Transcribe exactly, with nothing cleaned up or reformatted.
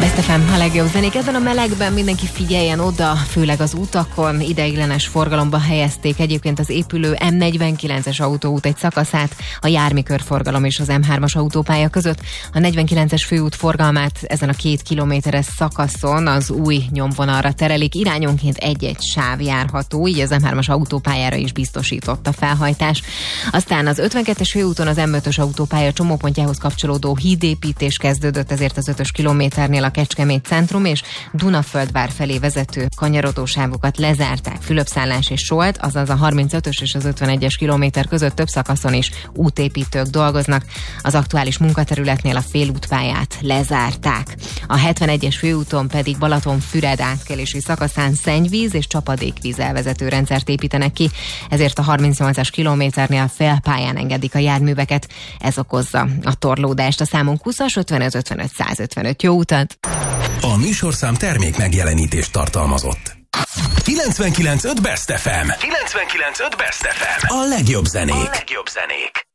Best ef em, a legjobb zenék. Ebben a melegben mindenki figyeljen oda, főleg az utakon. Ideiglenes forgalomba helyezték egyébként az épülő em negyvenkilences autóút egy szakaszát a Jármi körforgalom és az em hármas autópálya között. A negyvenkilences főút forgalmát ezen a két kilométeres szakaszon az új nyomvonalra terelik. Irányonként egy-egy sáv járható, így az em hármas autópályára is biztosított a felhajtás. Aztán az ötvenkettes főúton az em ötös autópálya csomópontjához kapcsolódó hídépítés kezdődött, ezért az ötös kilométernél a Kecskemét centrum és Dunaföldvár felé vezető kanyarodósávokat lezárták. Fülöpszállás és Solt, azaz a harmincötös és az ötvenegyes kilométer között több szakaszon is útépítők dolgoznak. Az aktuális munkaterületnél a félútpályát lezárták. A hetvenegyes főúton pedig Balatonfüred átkelési szakaszán szennyvíz és csapadékvíz elvezető rendszert építenek ki, ezért a harmincnyolcas kilométernél félpályán engedik a járműveket. Ez okozza a torlódást. A számunk húszas ötvenöt ötvenöt százötvenöt. Jó utat! A műsorszám termék megjelenítést tartalmazott. kilencvenkilenc pont öt Best ef em. kilencvenkilenc pont öt Best ef em. A legjobb zenék. A legjobb zenék.